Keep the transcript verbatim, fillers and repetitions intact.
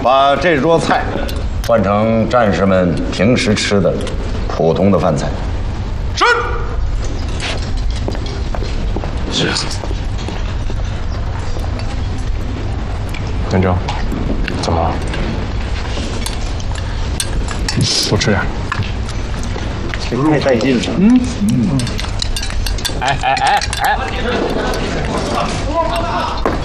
把这桌菜换成战士们平时吃的普通的饭菜。 是。是。 南征，怎么了？多吃点。 这太带劲了。 嗯嗯。哎哎哎哎！